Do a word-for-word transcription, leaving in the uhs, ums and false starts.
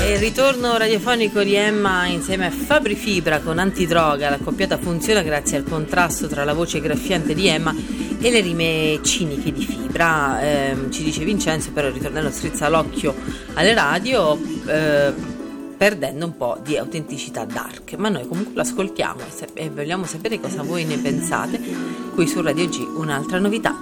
Il ritorno radiofonico di Emma insieme a Fabri Fibra con Antidroga. L'accoppiata funziona grazie al contrasto tra la voce graffiante di Emma e le rime ciniche di Fibra. Eh, ci dice Vincenzo, però il ritornello strizza l'occhio alle radio, eh, perdendo un po' di autenticità dark, ma noi comunque l'ascoltiamo e vogliamo sapere cosa voi ne pensate. Qui su Radio G un'altra novità.